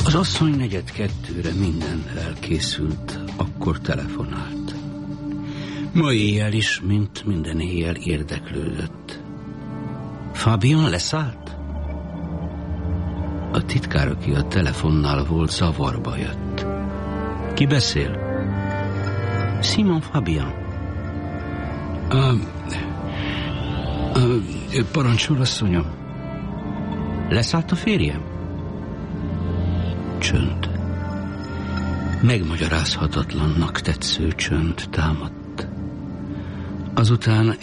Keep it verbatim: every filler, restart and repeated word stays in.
Az asszony negyed kettőre minden elkészült, akkor telefonált. Ma éjjel is, mint minden éjjel érdeklődött. Fabian leszállt? A titkár, aki a telefonnál volt, zavarba jött. Ki beszél? Simon Fabian. Uh, uh, parancsol, asszonyom. Leszállt a férjem? Csönd. Megmagyarázhatatlannak tetsző csönd támadt. Azután